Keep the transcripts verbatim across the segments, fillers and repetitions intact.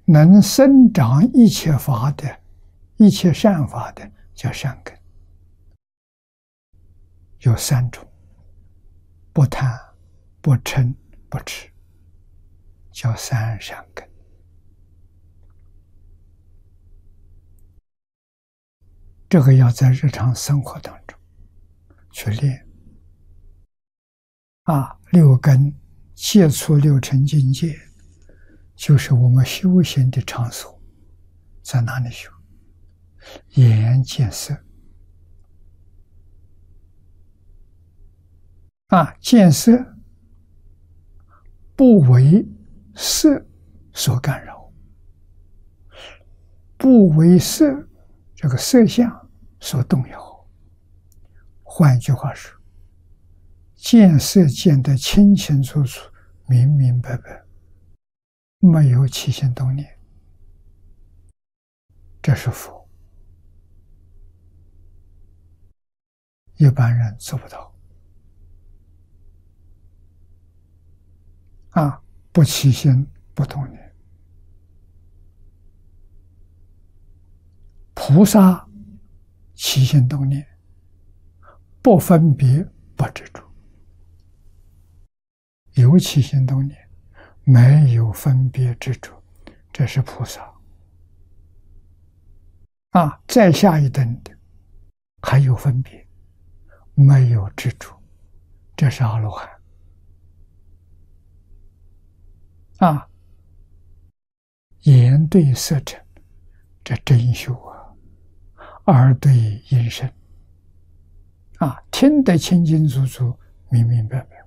能生长一切法的、一切善法的，叫善根。有三种：不贪、不嗔、不痴，叫三善根。这个要在日常生活当中去练啊。六根接触六尘境界，就是我们修行的场所。在哪里修？眼见色啊，见色不为色所干扰，不为色这个色相所动摇。换一句话说，见色见得清清楚楚、明明白白，没有起心动念，这是佛。一般人做不到啊！不起心不动念，菩萨起心动念，不分别不执着，有起心动念，没有分别执着，这是菩萨啊。再下一等的还有分别，没有执着，这是阿罗汉啊。眼对色尘，这真修啊；耳对音声啊，听得清清楚楚、明明白白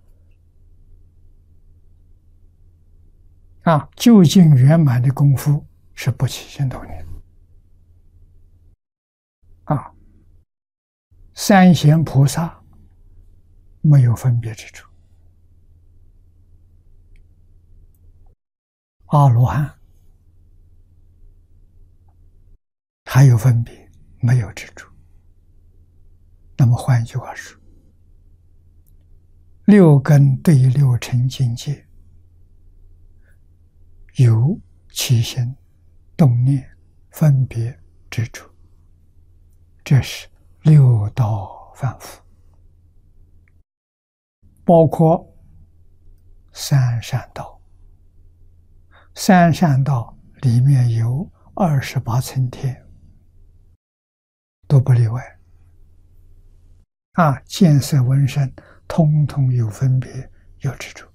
啊。究竟圆满的功夫是不起心动念啊。三贤菩萨没有分别之处，阿罗汉还有分别，没有执着。那么换一句话说，六根对六尘境界有起心动念、分别执着，这是六道凡夫，包括三善道。三善道里面有二十八层天，都不例外啊。见色闻声，通通有分别，有执着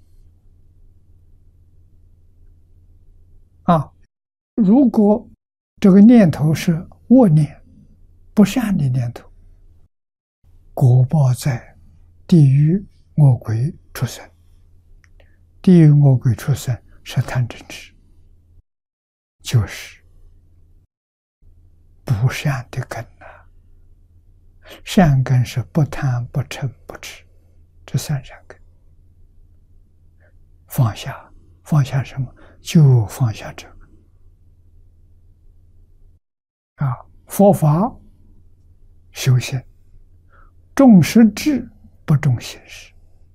啊。如果这个念头是恶念、不善的念头，果报在地狱恶鬼畜生。地狱恶鬼畜生是贪嗔痴，就是不善的根啊。善根是不贪、不嗔、不痴，这三善根。放下，放下什么？就放下这个啊。佛法修行，重实质，不重形式。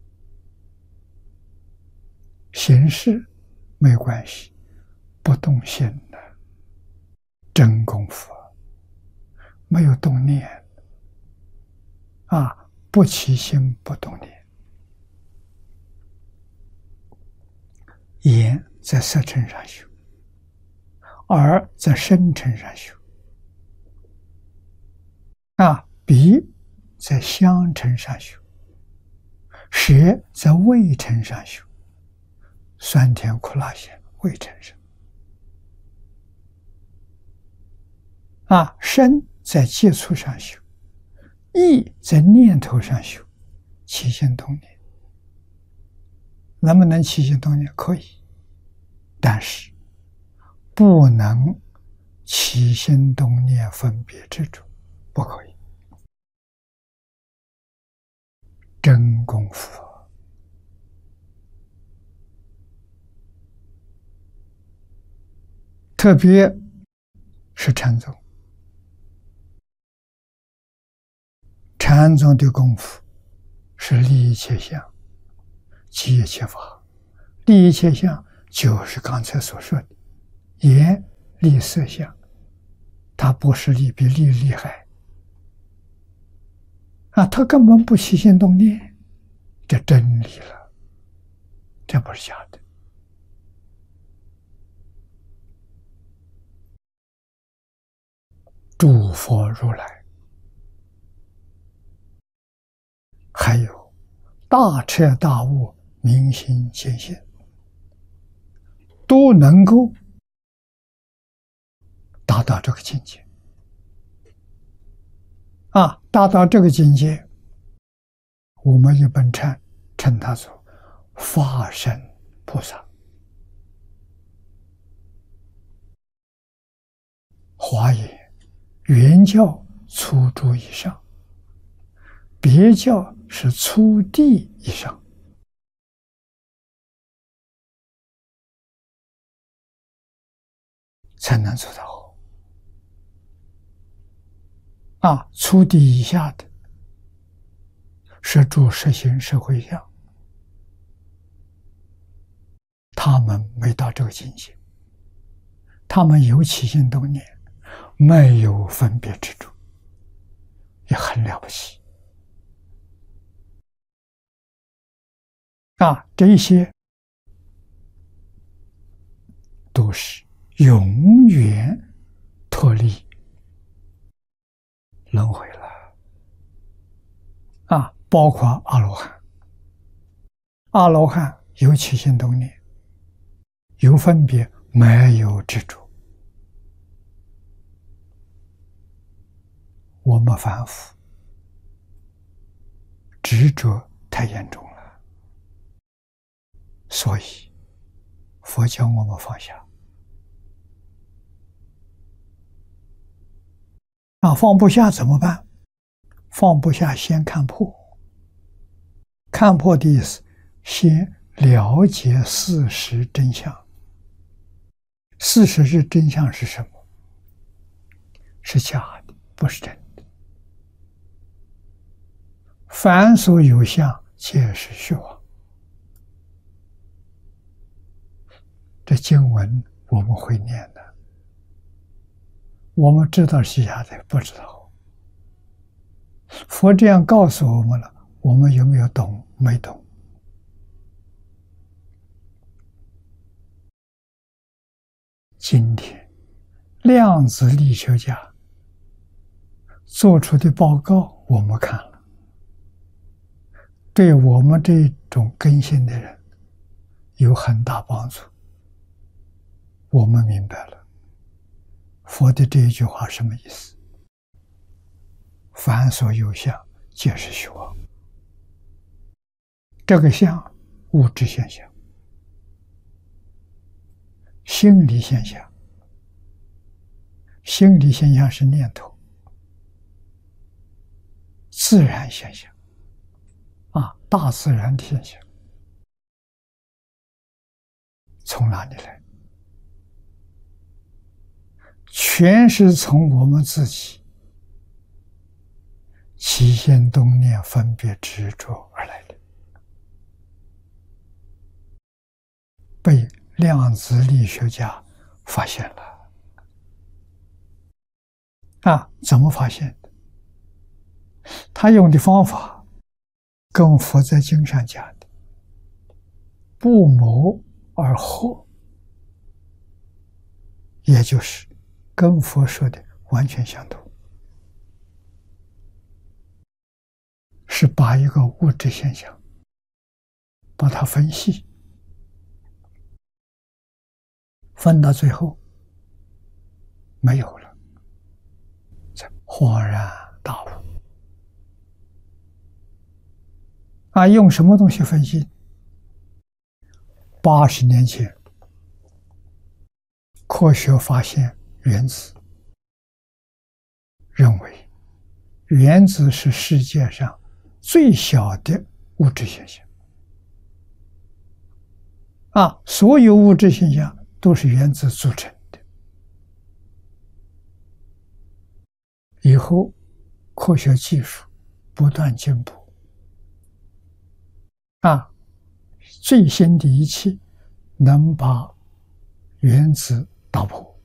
形式没关系，不动心的真功夫，没有动念啊，不起心不动念。眼在色尘上修，耳在声尘上修啊，鼻在香尘上修，舌在味尘上修，酸甜苦辣咸味尘上啊，身在接触上修，意在念头上修，起心动念。能不能起心动念？可以，但是不能起心动念分别执着，不可以。真功夫特别是禅宗，禅宗的功夫是立一切相，即一切法。立一切相就是刚才所说的眼立色相，它不是力比力厉害啊，它根本不起心动念，这真理了，这不是假的。诸佛如来，还有大彻大悟、明心见性，都能够达到这个境界啊！达到这个境界，我们一般称称他做法身菩萨。华严原教初住以上，别教是初地以上。才能做到啊！初地以下的是住实行社会相，他们没到这个境界，他们有起心动念，没有分别执着，也很了不起啊！这些都是永远脱离轮回了啊！包括阿罗汉，阿罗汉有起心动念，有分别，没有执着。我们凡夫执着太严重了，所以佛教我们放下。啊，放不下怎么办？放不下，先看破。看破的意思，先了解事实真相。事实是真相是什么？是假的，不是真的。凡所有相，皆是虚妄。这经文我们会念的。我们知道是假的，不知道。佛这样告诉我们了，我们有没有懂？没懂。今天量子力学家做出的报告，我们看了，对我们这种根性的人有很大帮助。我们明白了。佛的这一句话什么意思？凡所有相，皆是虚妄。这个相，物质现象、心理现象。心理现象是念头，自然现象啊，大自然的现象。从哪里来？全是从我们自己起心动念、分别执着而来的，被量子力学家发现了。啊，怎么发现的？他用的方法跟佛在经上讲的不谋而合，也就是跟佛说的完全相同，是把一个物质现象把它分析，分到最后没有了，才恍然大悟。啊，用什么东西分析？八十年前，科学发现原子，认为原子是世界上最小的物质现象。啊，所有物质现象都是原子组成的。以后科学技术不断进步，啊，最新的仪器能把原子老婆。